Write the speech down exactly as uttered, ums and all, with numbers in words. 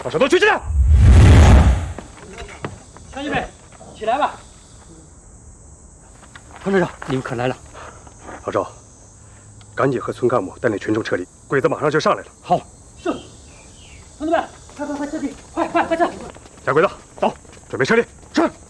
把手都举起来！ 乡亲们，起来吧！ 团长长，你们可来了。 老赵，赶紧和村干部带领群众撤离，鬼子马上就上来了。 好， 是。同志们，快快快撤离！快快快撤！ 贾鬼子，走，准备撤离。 是。